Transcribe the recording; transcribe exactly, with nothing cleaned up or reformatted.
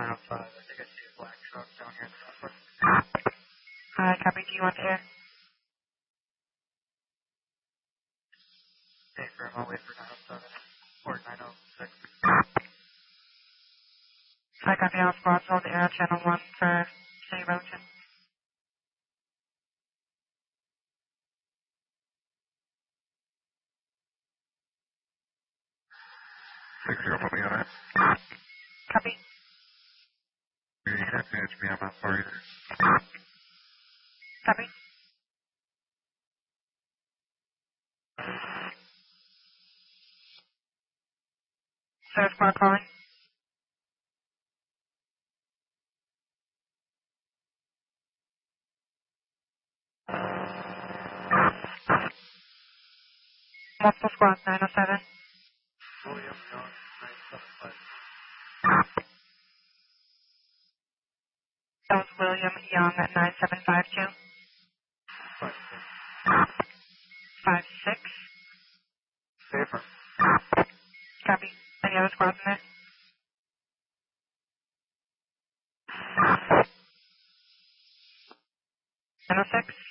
nine oh five. I think I see a black truck down here in the southwest. Uh, copy. Do you want air? Hey, firm, I'll wait for nine oh seven or nine oh six. I copy. All squads hold air channel one for City Roaching. six zero, what we got? Copy. You can't manage me, I'm not far either. Copy. Third squad calling. Multiple squads, nine oh seven. William Young, nine seven five. That was William Young at nine seven five two. Five six. Five six. Safer. Copy. Any other squads in there? nine oh six.